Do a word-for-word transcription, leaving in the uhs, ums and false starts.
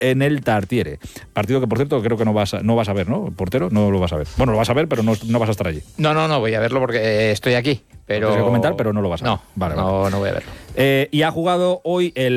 en el Tartiere. Partido que, por cierto, creo que no vas a, no vas a ver, ¿no? Portero, no lo vas a ver. Bueno, lo vas a ver, pero no, no vas a estar allí. No, no, no, voy a verlo porque estoy aquí. Pero... Tienes que comentar, pero no lo vas a ver. No, vale, no, vale. no voy a verlo. Eh, y ha jugado hoy el